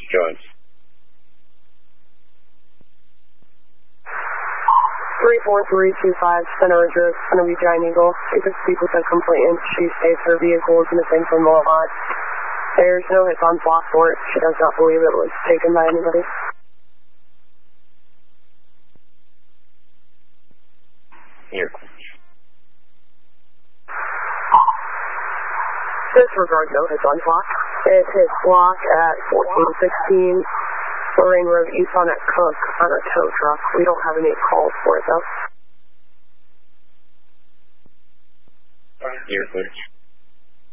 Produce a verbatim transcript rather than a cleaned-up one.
Jones. three four three two five, Center Ridge, Center View, Giant Eagle. You can speak with a complainant. She states her vehicle is missing from the lot. There's no hits on Flockport. She does not believe it was taken by anybody. Here. Disregard no hits on Flock. It hit Flock at fourteen sixteen, Lorraine Road, East on at Cook on a tow truck. We don't have any calls for it though. Here, please.